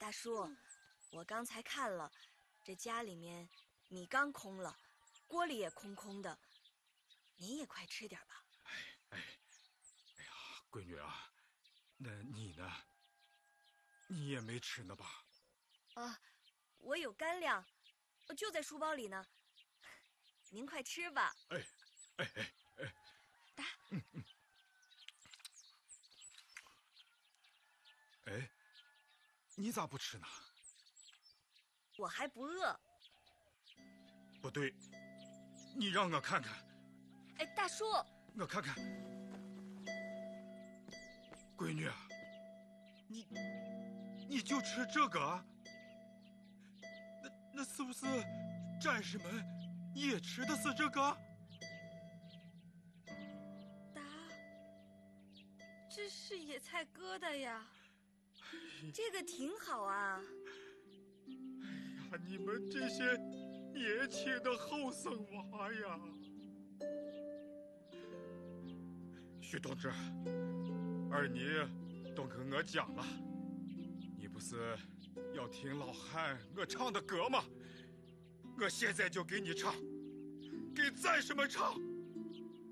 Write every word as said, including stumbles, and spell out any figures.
大叔，我刚才看了，这家里面米缸空了，锅里也空空的，你也快吃点吧。 哎哎哎呀，闺女啊，那你呢？你也没吃呢吧？ 啊，我有干粮，就在书包里呢。您快吃吧。 哎哎哎哎， 打。 嗯嗯。哎，你咋不吃呢？ 我还不饿。 不对，你让我看看。 哎，大叔， 我看看。闺女，你你就吃这个啊？那那是不是战士们也吃的是这个？ 达，这是野菜疙瘩呀，这个挺好啊。 哎呀，你们这些年轻的后生娃呀！徐同志，二妮都跟我讲了，你不是要听老汉我唱的歌吗？我现在就给你唱，给战士们唱。